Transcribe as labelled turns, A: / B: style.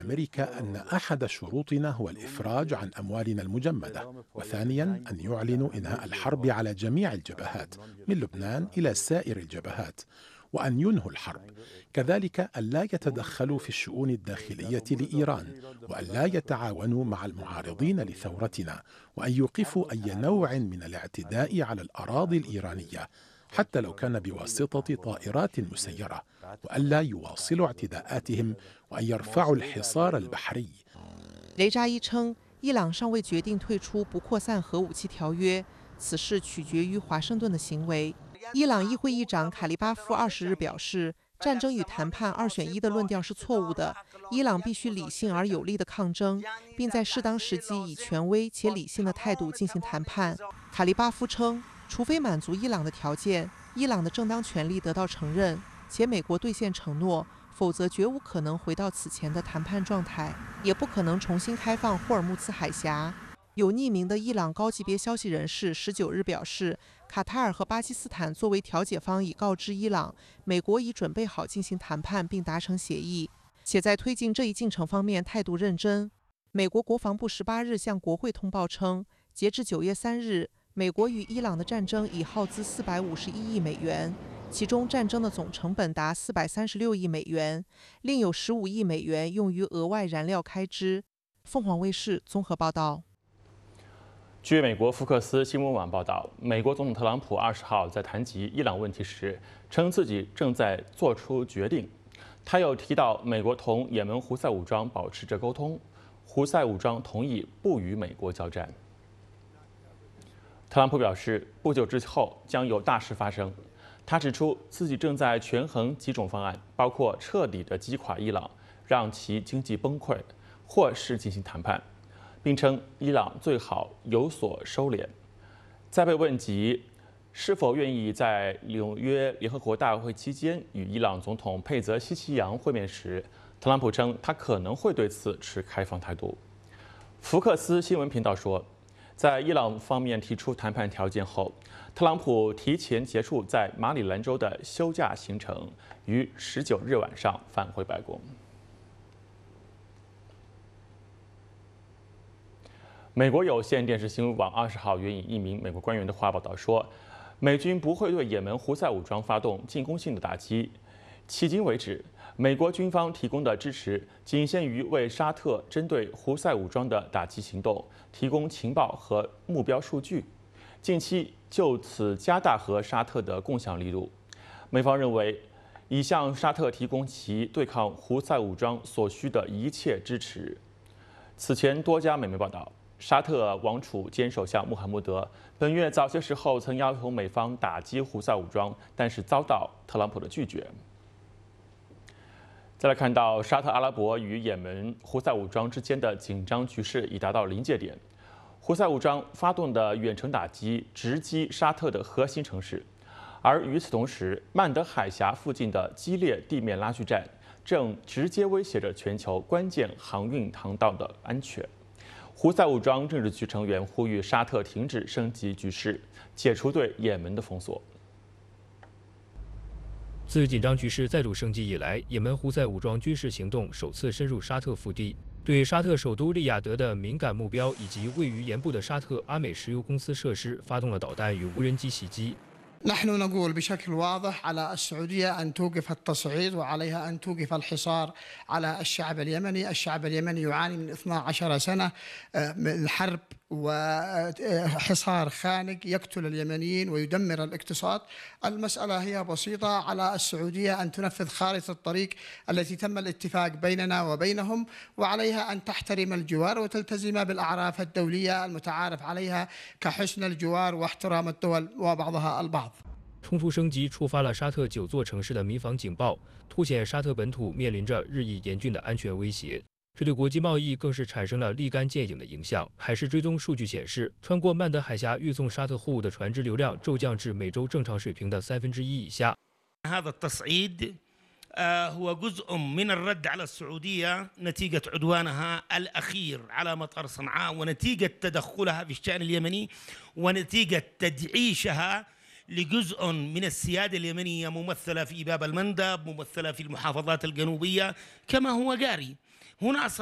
A: أمريكا أن أحد شروطنا هو الإفراج عن أموالنا المجمدة، وثانياً أن يعلنوا إنهاء الحرب على جميع الجبهات من لبنان إلى سائر الجبهات، وأن ينهوا الحرب. كذلك ألا يتدخلوا في الشؤون الداخلية لإيران، وألا يتعاونوا مع المعارضين لثورتنا، وأن يوقفوا أي نوع من الاعتداء على الأراضي الإيرانية حتى لو كان بواسطة طائرات مسيرة، وألا يواصلوا اعتداءاتهم وأن يرفعوا الحصار البحري.
B: 雷扎伊称，伊朗尚未决定退出不扩散核武器条约，此事取决于华盛顿的行为。伊朗议会议长卡利巴夫20日表示，战争与谈判二选一的论调是错误的，伊朗必须理性而有力的抗争，并在适当时机以权威且理性的态度进行谈判。卡利巴夫称，除非满足伊朗的条件，伊朗的正当权利得到承认，且美国兑现承诺，否则绝无可能回到此前的谈判状态，也不可能重新开放霍尔木兹海峡。有匿名的伊朗高级别消息人士19日表示，卡塔尔和巴基斯坦作为调解方已告知伊朗，美国已准备好进行谈判并达成协议，且在推进这一进程方面态度认真。美国国防部18日向国会通报称，截至9月3日，美国与伊朗的战争已耗资451亿美元，其中战争的总成本达436亿美元，另有15亿美元用于额外燃料开支。凤凰卫视综合报道。
C: 据美国福克斯新闻网报道，美国总统特朗普20号在谈及伊朗问题时，称自己正在做出决定。他又提到，美国同也门胡塞武装保持着沟通，胡塞武装同意不与美国交战。特朗普表示，不久之后将有大事发生。他指出，自己正在权衡几种方案，包括彻底的击垮伊朗，让其经济崩溃，或是进行谈判。并称伊朗最好有所收敛。在被问及是否愿意在纽约联合国大会期间与伊朗总统佩泽西奇扬会面时，特朗普称他可能会对此持开放态度。福克斯新闻频道说，在伊朗方面提出谈判条件后，特朗普提前结束在马里兰州的休假行程，于19日晚上返回白宫。美国有线电视新闻网20号援引一名美国官员的话报道说，美军不会对也门胡塞武装发动进攻性的打击。迄今为止，美国军方提供的支持仅限于为沙特针对胡塞武装的打击行动提供情报和目标数据，近期就此加大和沙特的共享力度。美方认为，已向沙特提供其对抗胡塞武装所需的一切支持。此前，多家美媒报道，沙特王储兼首相穆罕默德本月早些时候曾要求美方打击胡塞武装，但是遭到特朗普的拒绝。再来看到沙特阿拉伯与也门胡塞武装之间的紧张局势已达到临界点，胡塞武装发动的远程打击直击沙特的核心城市，而与此同时，曼德海峡附近的激烈地面拉锯战正直接威胁着全球关键航运航道的安全。胡塞武装政治局成员呼吁沙特停止升级局势，解除对也门的封锁。
D: 自紧张局势再度升级以来，也门胡塞武装军事行动首次深入沙特腹地，对沙特首都利雅得的敏感目标以及位于沿部的沙特阿美石油公司设施发动了导弹与无人机袭击。
E: نحن نقول بشكل واضح على السعودية أن توقف التصعيد وعليها أن توقف الحصار على الشعب اليمني. الشعب اليمني يعاني من 12 سنة من حرب وحصار خانق يقتل اليمنيين ويدمر الاقتصاد. المسألة هي بسيطة، على السعودية أن تنفذ خارطة الطريق التي تم الاتفاق بيننا وبينهم، وعليها أن تحترم الجوار وتلتزم بالأعراف الدولية المتعارف عليها كحسن الجوار واحترام الدول وبعضها البعض。
D: 冲突升级触发了沙特9座城市的民防警报，凸显沙特本土面临着日益严峻的安全威胁。这对国际贸易更是产生了立竿见影的影响。海事追踪数据显示，穿过曼德海峡运送沙特货物的船只流量骤降至每周正常水平的1/3以下。
F: هو جزء من الرد على السعودية نتيجة عدوانها الأخير على مطار صنعاء ونتيجة تدخلها في الشأن اليمني ونتيجة تدعيشها لجزء من السيادة اليمنية ممثلة في باب المندب، ممثلة في المحافظات الجنوبية كما هو جاري. هنا